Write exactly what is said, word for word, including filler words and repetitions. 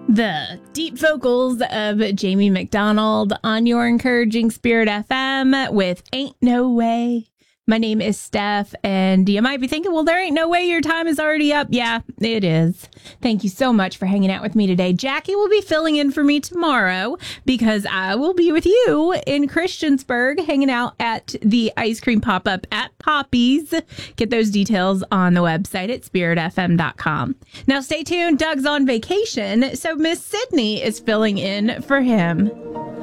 The deep vocals of Jamie McDonald on your encouraging Spirit F M with Ain't No Way. My name is Steph, and you might be thinking, well, there ain't no way your time is already up. Yeah, it is. Thank you so much for hanging out with me today. Jackie will be filling in for me tomorrow because I will be with you in Christiansburg hanging out at the ice cream pop-up at Poppy's. Get those details on the website at spirit f m dot com. Now, stay tuned. Doug's on vacation, so Miss Sydney is filling in for him.